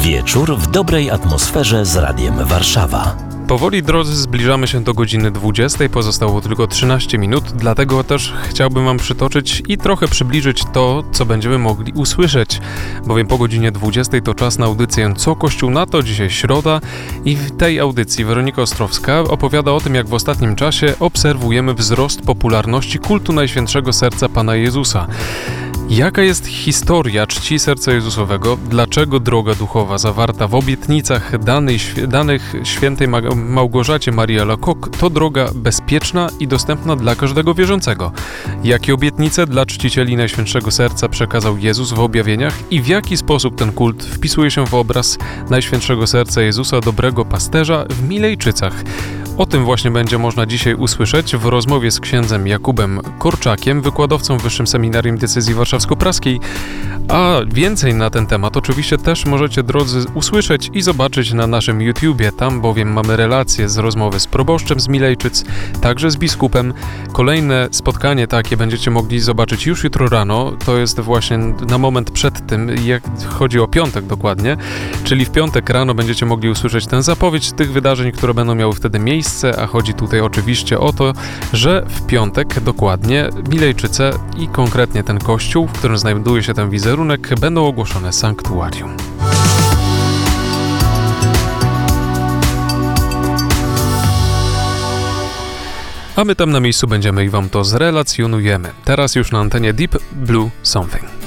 Wieczór w dobrej atmosferze z Radiem Warszawa. Powoli, drodzy, zbliżamy się do godziny 20. Pozostało tylko 13 minut, dlatego też chciałbym Wam przytoczyć i trochę przybliżyć to, co będziemy mogli usłyszeć. Bowiem po godzinie 20 to czas na audycję Co Kościół na to? Dzisiaj środa i w tej audycji Weronika Ostrowska opowiada o tym, jak w ostatnim czasie obserwujemy wzrost popularności kultu Najświętszego Serca Pana Jezusa. Jaka jest historia czci Serca Jezusowego? Dlaczego droga duchowa zawarta w obietnicach danych świętej Małgorzacie Marii Alacoque to droga bezpieczna i dostępna dla każdego wierzącego? Jakie obietnice dla czcicieli Najświętszego Serca przekazał Jezus w objawieniach i w jaki sposób ten kult wpisuje się w obraz Najświętszego Serca Jezusa, dobrego pasterza w Milejczycach? O tym właśnie będzie można dzisiaj usłyszeć w rozmowie z księdzem Jakubem Korczakiem, wykładowcą w Wyższym Seminarium Diecezji Warszawsko-Praskiej, a więcej na ten temat oczywiście też możecie, drodzy, usłyszeć i zobaczyć na naszym YouTubie. Tam bowiem mamy relacje z rozmowy z proboszczem z Milejczyc, także z biskupem. Kolejne spotkanie takie będziecie mogli zobaczyć już jutro rano. To jest właśnie na moment przed tym, jak chodzi o piątek dokładnie, czyli w piątek rano będziecie mogli usłyszeć tę zapowiedź tych wydarzeń, które będą miały wtedy miejsce, a chodzi tutaj oczywiście o to, że w piątek dokładnie Milejczyce i konkretnie ten kościół, w którym znajduje się ten wizerunek, będą ogłoszone sanktuarium. A my tam na miejscu będziemy i Wam to zrelacjonujemy. Teraz już na antenie Deep Blue Something.